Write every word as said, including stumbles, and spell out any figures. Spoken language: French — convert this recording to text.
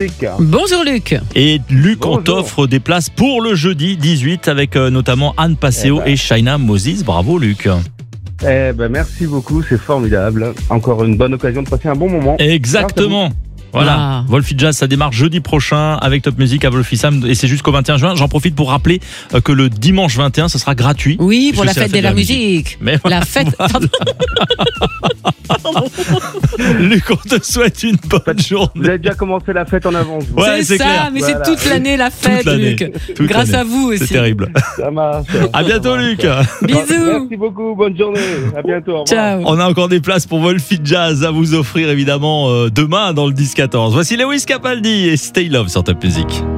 Patrick. Bonjour Luc. Et Luc, on Bonjour. t'offre des places pour le jeudi dix-huit avec euh, notamment Anne Passeo Eh ben. et Shaina Moses. Bravo Luc. Eh ben, merci beaucoup, c'est formidable. Encore une bonne occasion de passer un bon moment. Exactement. Voilà, Ah. Wolfie Jazz, ça démarre jeudi prochain avec Top Music à Wolfisam et c'est jusqu'au vingt et un juin. J'en profite pour rappeler euh, que le dimanche vingt et un, ce sera gratuit. Oui, pour puisque la c'est fête de la musique. Mais voilà, La fête. Pardon. Luc, on te souhaite une bonne Vous journée. avez déjà commencé la fête en avance. vous. Ouais, c'est c'est ça, clair. mais Voilà. c'est toute l'année la fête, l'année. Luc. Toute Grâce l'année. à vous aussi. C'est terrible. Ça marche. À bientôt Ça marche. Luc. Bisous. Merci beaucoup, bonne journée. À bientôt. Au revoir. Ciao. On a encore des places pour Wolfie Jazz à vous offrir évidemment euh, demain dans le dix quatorze. Voici Lewis Capaldi et Stay Love sur Top Music.